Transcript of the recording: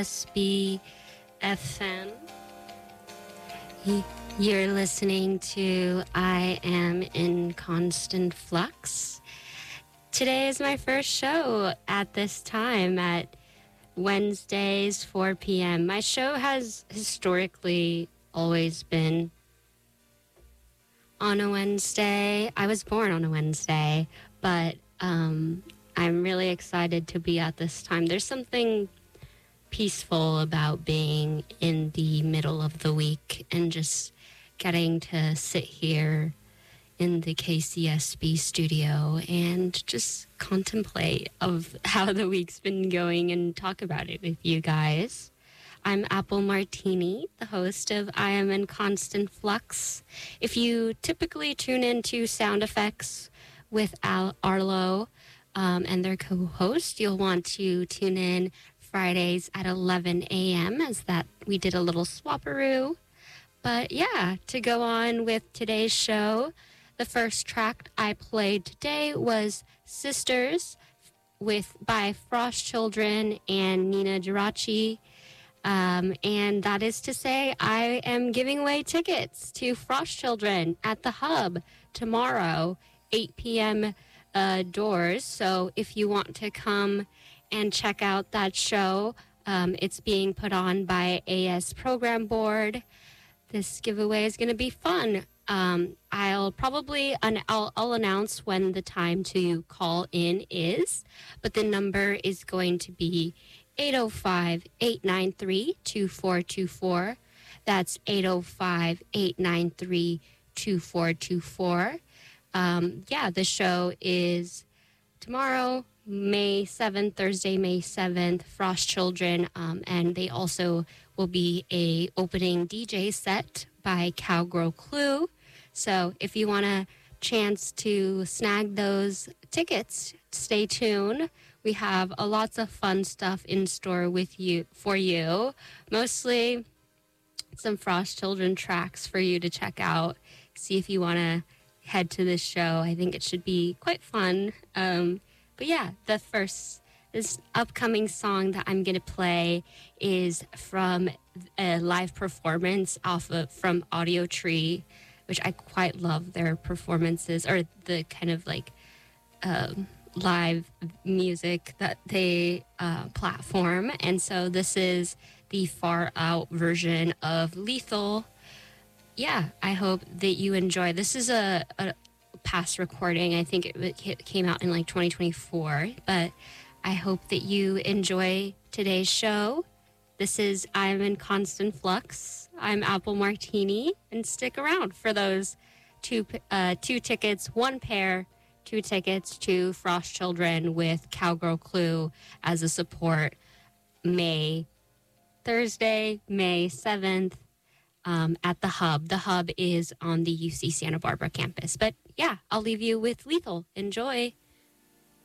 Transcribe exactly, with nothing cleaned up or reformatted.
S B F M. You're listening to I Am in Constant Flux. Today is my first show at this time at Wednesdays, four p.m. My show has historically always been on a Wednesday. I was born on a Wednesday, but um, I'm really excited to be at this time. There's something peaceful about being in the middle of the week and just getting to sit here in the K C S B studio and just contemplate of how the week's been going and talk about it with you guys. I'm Apple Martini, the host of I Am in Constant Flux. If you typically tune into Sound Effects with Al Arlo um, and their co-host, you'll want to tune in Fridays at eleven a.m. as that we did a little swapperoo. But yeah, to go on with today's show, the first track I played today was Sisters with by Frost Children and Nina Geraci. Um, and that is to say, I am giving away tickets to Frost Children at the Hub tomorrow, eight p.m. Uh, doors. So if you want to come and check out that show, um, it's being put on by A S Program Board. This giveaway is going to be fun. Um, I'll probably, un- I'll, I'll announce when the time to call in is, but the number is going to be eight oh five, eight nine three, two four two four. That's eight oh five, eight nine three, two four two four. Um, yeah, the show is tomorrow, May seventh, Thursday, May seventh, Frost Children, um, and they also will be a opening D J set by Cowgirl Clue. So if you want a chance to snag those tickets, stay tuned. We have a lots of fun stuff in store with you for you. Mostly some Frost Children tracks for you to check out. See if you want to head to this show. I think it should be quite fun. Um, but yeah, the first, this upcoming song that I'm going to play is from a live performance off of, from Audio Tree, which I quite love their performances, or the kind of like um, live music that they uh, platform. And so this is the far out version of Lethal. Yeah, I hope that you enjoy. This is a, a past recording. I think it, it came out in like twenty twenty-four, but I hope that you enjoy today's show. This is I'm in Constant Flux. I'm Apple Martini, and stick around for those two uh, two tickets, one pair, two tickets to Frost Children with Cowgirl Clue as a support. May Thursday, May seventh. Um, at the Hub. The Hub is on the U C Santa Barbara campus. But yeah, I'll leave you with Lethal. Enjoy.